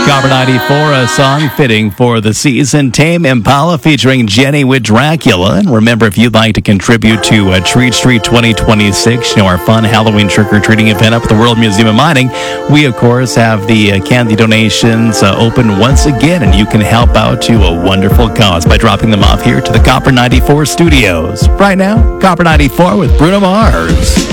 Copper 94, a song fitting for the season. Tame Impala featuring Jenny with Dracula. And remember, if you'd like to contribute to Treat Street 2026, our fun Halloween trick-or-treating event up at the World Museum of Mining, we, of course, have the candy donations open once again, and you can help out to a wonderful cause by dropping them off here to the Copper 94 studios. Right now, Copper 94 with Bruno Mars.